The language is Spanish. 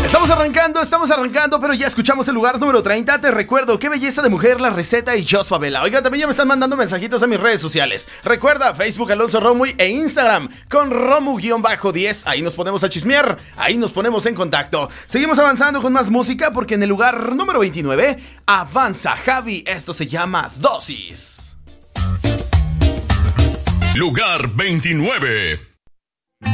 Estamos arrancando, pero ya escuchamos el lugar número 30. Te recuerdo, qué belleza de mujer, La Receta y Jos Favela. Oigan, también ya me están mandando mensajitos a mis redes sociales. Recuerda, Facebook Alonso Romuy e Instagram con Romu-10. Ahí nos ponemos a chismear, ahí nos ponemos en contacto. Seguimos avanzando con más música porque en el lugar número 29 avanza Javi. Esto se llama Dosis. Lugar 29.